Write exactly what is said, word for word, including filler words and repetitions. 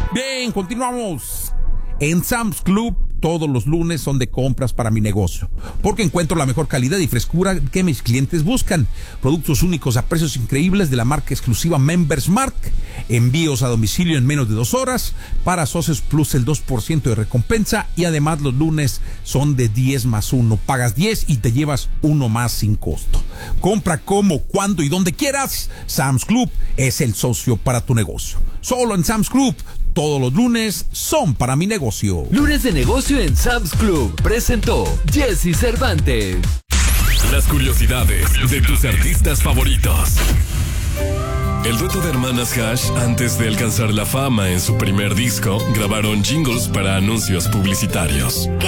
Bien, continuamos. En Sam's Club, todos los lunes son de compras para mi negocio, porque encuentro la mejor calidad y frescura que mis clientes buscan. Productos únicos a precios increíbles de la marca exclusiva Members Mark. Envíos a domicilio en menos de dos horas. Para socios plus el dos por ciento de recompensa. Y además los lunes son de diez más uno. Pagas diez y te llevas uno más sin costo. Compra como, cuando y donde quieras. Sam's Club es el socio para tu negocio. Solo en Sam's Club. Todos los lunes son para mi negocio. Lunes de negocio en Sam's Club. Presentó Jesse Cervantes. Las curiosidades de tus artistas favoritos. El dueto de hermanas Hash, antes de alcanzar la fama en su primer disco, grabaron jingles para anuncios publicitarios.